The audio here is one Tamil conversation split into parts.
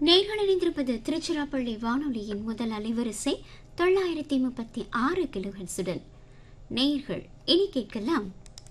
நேர்கள் இணைந்திருப்பது திருச்சிராப்பள்ளி வானொலியின் முதல் அலைவரிசை 936 கிலோஹெர்ட்ஸுடன். நேயர்கள் இனி கேட்கலாம்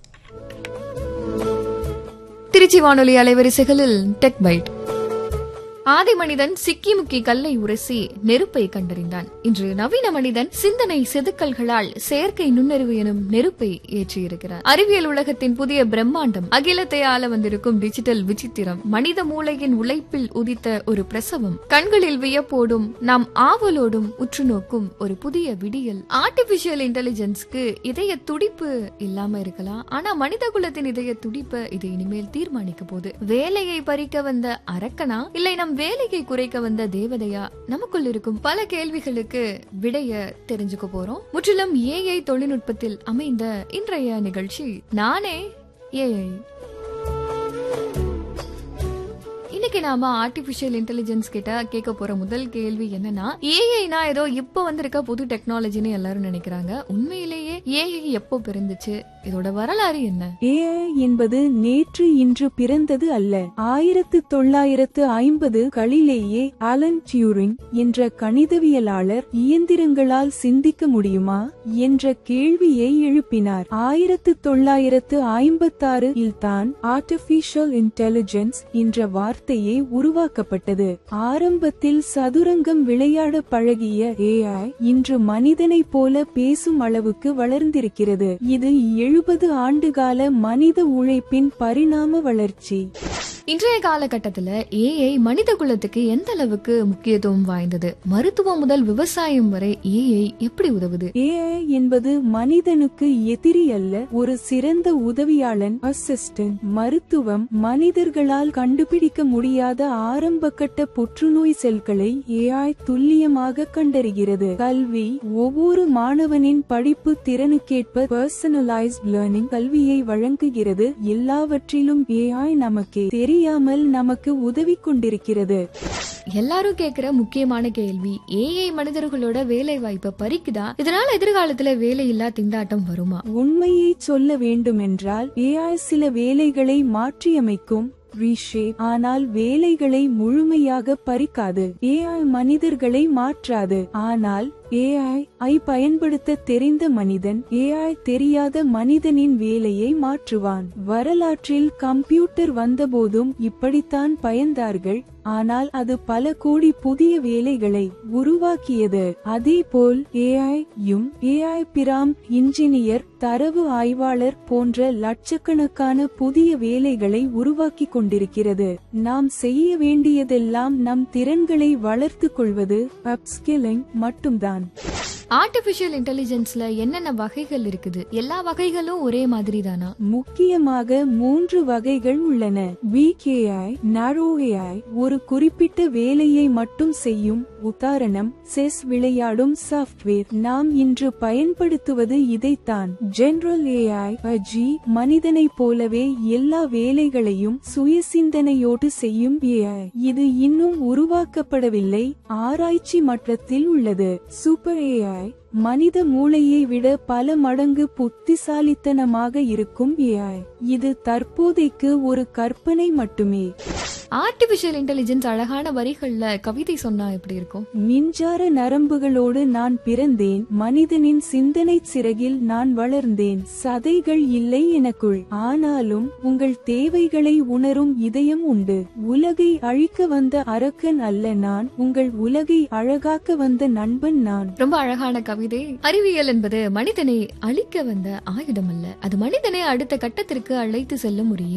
திருச்சி வானொலி அலைவரிசைகளில் டெக் பைட். ஆதி மனிதன் சிக்கி முக்கி கல்லை உரசி நெருப்பை கண்டறிந்தான். இன்று நவீன மனிதன் சிந்தனை செதுக்கல்களால் செயற்கை நுண்ணறிவு எனும் நெருப்பை ஏற்றியிருக்கிறார். அறிவியல் உலகத்தின் புதிய பிரம்மாண்டம், அகிலத்தை ஆள வந்திருக்கும் டிஜிட்டல் விசித்திரம், மனித மூளையின் உழைப்பில் உதித்த ஒரு பிரசவம், கண்களில் வியப்போடும் நாம் ஆவலோடும் உற்று நோக்கும் ஒரு புதிய விடியல். ஆர்டிபிஷியல் இன்டெலிஜென்ஸ்க்கு இதய துடிப்பு இல்லாம இருக்கலாம், ஆனா மனித குலத்தின் இதய துடிப்பை இது இனிமேல் தீர்மானிக்க போது. வேலையை பறிக்க வந்த அரக்கனா, இல்லை நம் வேலையை குறைக்க வந்த தேவதையா? நமக்குள் இருக்கும் பல கேள்விகளுக்கு விடைய தெரிஞ்சுக்க போறோம். முற்றிலும் ஏஐ தொழில்நுட்பத்தில் அமைந்த இன்றைய நிகழ்ச்சி நானே ஏஐ. இன்னைக்கு நாம ஆர்டிபிஷியல் இன்டெலிஜென்ஸ் கிட்ட கேட்க போற முதல் கேள்வி என்னன்னா, ஏஐனா ஏதோ இப்ப வந்திருக்க புது டெக்னாலஜின்னு எல்லாரும் நினைக்கிறாங்க. உண்மையிலேயே ஏஐ எப்போ பிறந்துச்சு? இதோட வரலாறு என்ன? ஏஐ என்பது நேற்று இன்று பிறந்தது அல்ல. 1950களிலேயே ஆலன் டியூரிங் என்ற கணிதவியலாளர் இயந்திரங்களால் சிந்திக்க முடியுமா என்ற கேள்வியை எழுப்பினார். 1956 தான் ஆர்டிபிஷியல் இன்டெலிஜென்ஸ் என்ற வார்த்தையே உருவாக்கப்பட்டது. ஆரம்பத்தில் சதுரங்கம் விளையாட பழகிய ஏஐ இன்று மனிதனைப் போல பேசும் அளவுக்கு வளர்ந்திருக்கிறது. இது 70 ஆண்டுகால மனித உழைப்பின் பரிணாம வளர்ச்சி. இன்றைய காலகட்டத்துல ஏஐ மனித குலத்துக்கு எந்த அளவுக்கு முக்கியத்துவம் வாய்ந்தது? மருத்துவம் முதல் விவசாயம் வரை ஏஐ எப்படி உதவுது? ஏஐ என்பது மனிதனுக்கு எதிரி அல்ல, ஒரு சிறந்த உதவியாளன், அசிஸ்டன்ட். மருத்துவம், மனிதர்களால் கண்டுபிடிக்க முடியாத ஆரம்பகட்ட புற்றுநோய் செல்களை ஏஐ துல்லியமாக கண்டறிகிறது. கல்வி, ஒவ்வொரு மாணவனின் படிப்பு திறனுக்கேற்ப பர்சனலைஸ்ட் லேர்னிங் கல்வியை வழங்குகிறது. எல்லாவற்றிலும் ஏஐ நமக்கே தெரியாமல் நமக்கு உதவி கொண்டிருக்கிறது. எல்லாரும் கேக்குற முக்கியமான கேள்வி, ஏஐ மனிதர்களோட வேலை வாய்ப்பை பறிக்குதா? இதனால எதிர்காலத்துல வேலையில்லா திண்டாட்டம் வருமா? உண்மையை சொல்ல வேண்டுமென்றால் ஏஐ சில வேலைகளை மாற்றியமைக்கும், ஆனால் வேலைகளை முழுமையாக பறிக்காது. ஏஐ மனிதர்களை மாற்றாது, ஆனால் ஏஐ பயன்படுத்த தெரிந்த மனிதன் ஏஐ தெரியாத மனிதனின் வேலையை மாற்றுவான். வரலாற்றில் கம்ப்யூட்டர் வந்தபோதும் இப்படித்தான் பயந்தார்கள், ஆனால் அது பல கோடி புதிய வேலைகளை உருவாக்கியது. அதேபோல் ஏஐ பிராம்ப்ட் இன்ஜினியர், தரவு ஆய்வாளர் போன்ற லட்சக்கணக்கான புதிய வேலைகளை உருவாக்கி கொண்டிருக்கிறது. நாம் செய்ய வேண்டியதெல்லாம் நம் திறன்களை வளர்த்துக் கொள்வது, அப்ஸ்கில்லிங் மட்டும்தான். ஆர்டிபிஷியல் இன்டெலிஜென்ஸ்ல என்னென்ன வகைகள் இருக்குது? எல்லா வகைகளும் ஒரே மாதிரி தானா? முக்கியமாக 3 வகைகள் உள்ளன. வீக் ஏஐ, நாரோ ஏஐ, ஒரு குறிப்பிட்ட வேலையை மட்டும் செய்யும். உதாரணம், செஸ் விளையாடும் சாப்ட்வேர். நாம் இன்று பயன்படுத்துவது இதைத்தான். ஜெனரல் ஏஐ, மனிதனைப் போலவே எல்லா வேலைகளையும் சுய சிந்தனையோடு செய்யும் ஏஐ. இது இன்னும் உருவாக்கப்படவில்லை, ஆராய்ச்சி மட்டத்தில் உள்ளது. சூப்பர் ஏஐ, மனித மூளையை விட பல மடங்கு புத்திசாலித்தனமாக இருக்கும் ஏஐ. இது தற்போதைக்கு ஒரு கற்பனை மட்டுமே. ஆர்டிபிஷியல் இன்டெலிஜென்ஸ் அழகான வரிகள்ல கவிதை சொன்னா எப்படி இருக்கும்? மின்சார நரம்புகளோடு நான் பிறந்தேன், மனிதனின் சிந்தனை சிறகில் நான் வளர்ந்தேன். சதைகள் இல்லை எனக்குள், ஆனாலும் உங்கள் தேவைகளை உணரும் இதயம் உண்டு. உலகை அழிக்க வந்த அரக்கன் அல்ல நான், உங்கள் உலகை அழகாக்க வந்த நண்பன் நான். ரொம்ப அழகான கவிதை. அறிவியல் என்பது மனிதனை அழிக்க வந்த ஆயுதம் அல்ல, அது மனிதனை அடுத்த கட்டத்திற்கு அழைத்து செல்லும் ஒரு